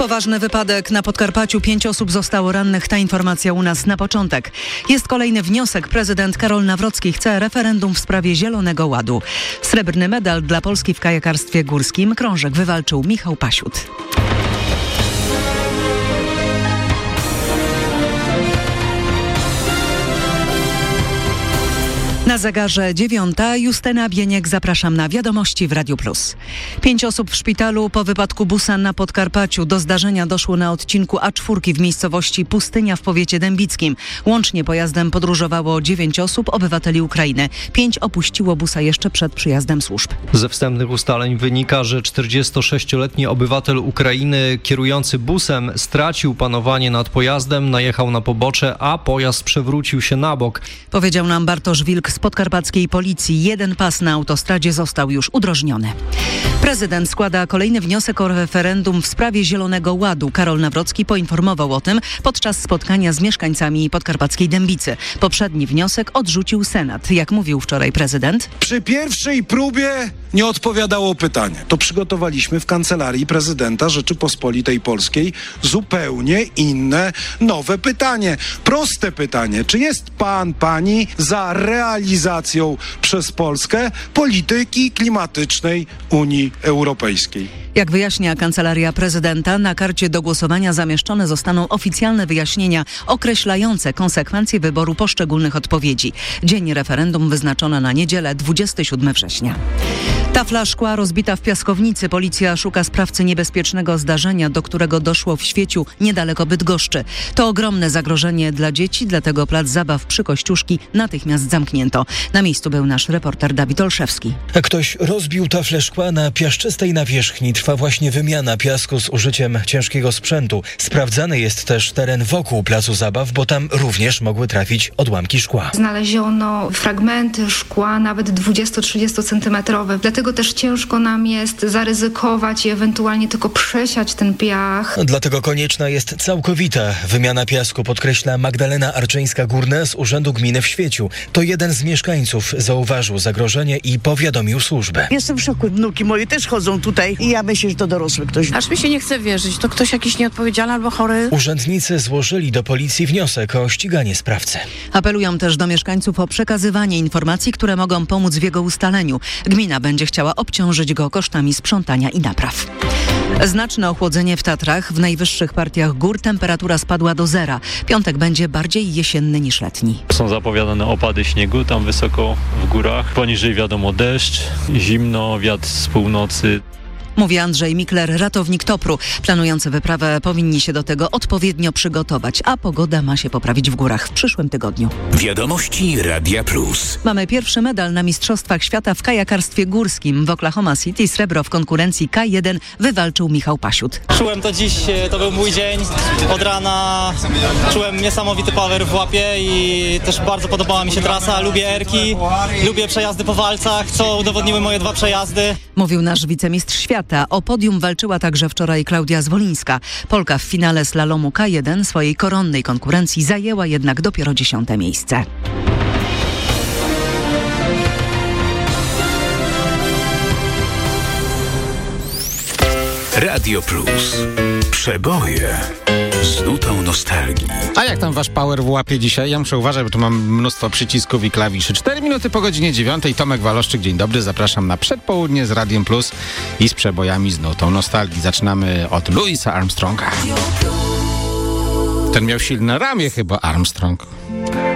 Poważny wypadek na Podkarpaciu. 5 osób zostało rannych. Ta informacja u nas na początek. Jest kolejny wniosek. Prezydent Karol Nawrocki chce referendum w sprawie Zielonego Ładu. Srebrny medal dla Polski w kajakarstwie górskim. Krążek wywalczył Michał Pasiut. Na zegarze 9:00. Justyna Bieniek, zapraszam na wiadomości w Radiu Plus. 5 osób w szpitalu po wypadku busa na Podkarpaciu. Do zdarzenia doszło na odcinku A4 w miejscowości Pustynia w powiecie dębickim. Łącznie pojazdem podróżowało 9 osób, obywateli Ukrainy. 5 opuściło busa jeszcze przed przyjazdem służb. Ze wstępnych ustaleń wynika, że 46-letni obywatel Ukrainy kierujący busem stracił panowanie nad pojazdem, najechał na pobocze, a pojazd przewrócił się na bok. Powiedział nam Bartosz Wilk z podkarpackiej policji. Jeden pas na autostradzie został już udrożniony. Prezydent składa kolejny wniosek o referendum w sprawie Zielonego Ładu. Karol Nawrocki poinformował o tym podczas spotkania z mieszkańcami podkarpackiej Dębicy. Poprzedni wniosek odrzucił Senat. Jak mówił wczoraj prezydent? Przy pierwszej próbie nie odpowiadało pytanie. To przygotowaliśmy w Kancelarii Prezydenta Rzeczypospolitej Polskiej zupełnie inne, nowe pytanie. Proste pytanie. Czy jest pan, pani za realizacją przez Polskę polityki klimatycznej Unii Europejskiej? Jak wyjaśnia Kancelaria Prezydenta, na karcie do głosowania zamieszczone zostaną oficjalne wyjaśnienia określające konsekwencje wyboru poszczególnych odpowiedzi. Dzień referendum wyznaczono na niedzielę 27 września. Tafla szkła rozbita w piaskownicy. Policja szuka sprawcy niebezpiecznego zdarzenia, do którego doszło w Świeciu niedaleko Bydgoszczy. To ogromne zagrożenie dla dzieci, dlatego plac zabaw przy Kościuszki natychmiast zamknięto. Na miejscu był nasz reporter Dawid Olszewski. Ktoś rozbił taflę szkła na piaszczystej nawierzchni. Trwa właśnie wymiana piasku z użyciem ciężkiego sprzętu. Sprawdzany jest też teren wokół placu zabaw, bo tam również mogły trafić odłamki szkła. Znaleziono fragmenty szkła nawet 20-30 centymetrowe. Dlatego też ciężko nam jest zaryzykować i ewentualnie tylko przesiać ten piach. Dlatego konieczna jest całkowita wymiana piasku, podkreśla Magdalena Arczyńska-Górna z Urzędu Gminy w Świeciu. To jeden z mieszkańców zauważył zagrożenie i powiadomił służbę. Jestem w szoku. Wnuki moje też chodzą tutaj i ja myślę, że to dorosły ktoś. Aż mi się nie chce wierzyć. To ktoś jakiś nieodpowiedzialny albo chory. Urzędnicy złożyli do policji wniosek o ściganie sprawcy. Apelują też do mieszkańców o przekazywanie informacji, które mogą pomóc w jego ustaleniu. Gmina będzie chciała obciążyć go kosztami sprzątania i napraw. Znaczne ochłodzenie w Tatrach. W najwyższych partiach gór temperatura spadła do zera. Piątek będzie bardziej jesienny niż letni. Są zapowiadane opady śniegu tam wysoko w górach. Poniżej wiadomo deszcz, zimno, wiatr z północy. Mówi Andrzej Mikler, ratownik Topru. Planujący wyprawę powinni się do tego odpowiednio przygotować, a pogoda ma się poprawić w górach w przyszłym tygodniu. Wiadomości Radia Plus. Mamy pierwszy medal na Mistrzostwach Świata w kajakarstwie górskim. W Oklahoma City srebro w konkurencji K1 wywalczył Michał Pasiut. Czułem to dziś, to był mój dzień. Od rana czułem niesamowity power w łapie i też bardzo podobała mi się trasa. Lubię erki, lubię przejazdy po walcach, co udowodniły moje 2 przejazdy. Mówił nasz wicemistrz świata. O podium walczyła także wczoraj Klaudia Zwolińska. Polka w finale slalomu K1 swojej koronnej konkurencji zajęła jednak dopiero 10. miejsce. Radio Plus. Przeboje z nutą nostalgii. A jak tam wasz power w łapie dzisiaj? Ja muszę uważać, bo tu mam mnóstwo przycisków i klawiszy. 4 minuty po godzinie 9. Tomek Waloszczyk, dzień dobry. Zapraszam na przedpołudnie z Radiem Plus i z przebojami z nutą nostalgii. Zaczynamy od Louisa Armstronga. Ten miał silne ramię chyba, Armstrong.